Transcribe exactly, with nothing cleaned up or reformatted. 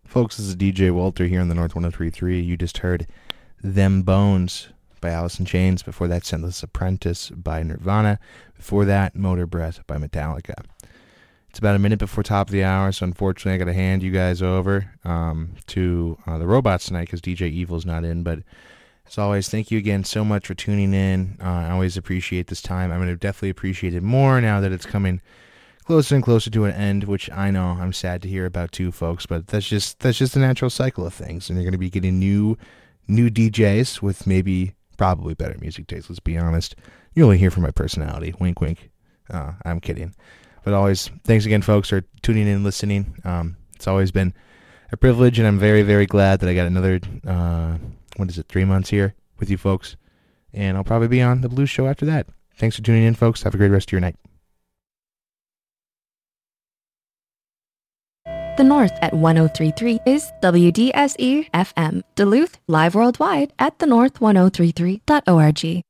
Folks, this is D J Walter here on the North one oh three point three. You just heard Them Bones by Alice in Chains. Before that, Scentless Apprentice by Nirvana. Before that, Motor Breath by Metallica. It's about a minute before top of the hour, so unfortunately I got to hand you guys over um, to uh, the robots tonight because D J Evil's not in. But as always, thank you again so much for tuning in. Uh, I always appreciate this time. I'm going to definitely appreciate it more now that it's coming closer and closer to an end, which I know I'm sad to hear about too, folks, but that's just that's just the natural cycle of things, and you're going to be getting new new D Js with maybe probably better music taste, let's be honest. You only hear from my personality. Wink, wink. Uh, I'm kidding. But always, thanks again, folks, for tuning in and listening. Um, it's always been a privilege, and I'm very, very glad that I got another, uh, what is it, three months here with you folks, and I'll probably be on the Blues Show after that. Thanks for tuning in, folks. Have a great rest of your night. The North at one oh three point three is W D S E F M. Duluth, live worldwide at the north ten thirty-three dot org.